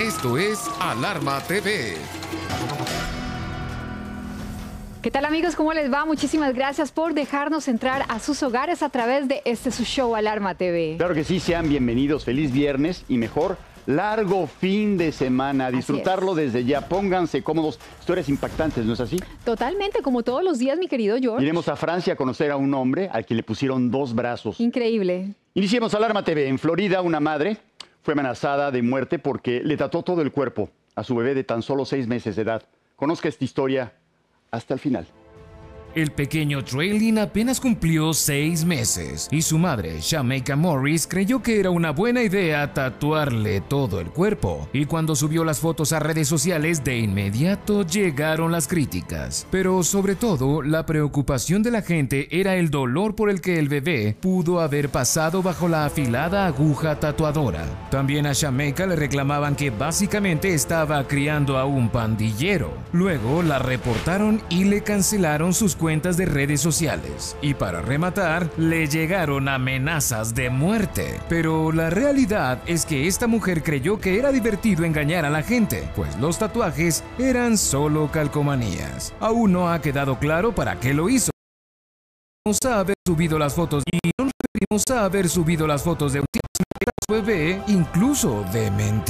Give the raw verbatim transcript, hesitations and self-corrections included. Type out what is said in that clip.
Esto es Alarma T V. ¿Qué tal, amigos? ¿Cómo les va? Muchísimas gracias por dejarnos entrar a sus hogares a través de este su show Alarma T V. Claro que sí, sean bienvenidos. Feliz viernes y mejor largo fin de semana. A disfrutarlo desde ya. Pónganse cómodos. Historias impactantes, ¿no es así? Totalmente, como todos los días, mi querido George. Iremos a Francia a conocer a un hombre al que le pusieron dos brazos. Increíble. Iniciemos Alarma T V. En Florida, una madre fue amenazada de muerte porque le tatuó todo el cuerpo a su bebé de tan solo seis meses de edad. Conozca esta historia hasta el final. El pequeño Traylon apenas cumplió seis meses y su madre, Jamaica Morris, creyó que era una buena idea tatuarle todo el cuerpo. Y cuando subió las fotos a redes sociales, de inmediato llegaron las críticas. Pero sobre todo, la preocupación de la gente era el dolor por el que el bebé pudo haber pasado bajo la afilada aguja tatuadora. También a Jamaica le reclamaban que básicamente estaba criando a un pandillero. Luego la reportaron y le cancelaron sus cuentas de redes sociales. Y para rematar, le llegaron amenazas de muerte. Pero la realidad es que esta mujer creyó que era divertido engañar a la gente, pues los tatuajes eran solo calcomanías. Aún no ha quedado claro para qué lo hizo. Vamos a haber subido las fotos y no nos referimos a haber subido las fotos de un bebé, incluso de mentira.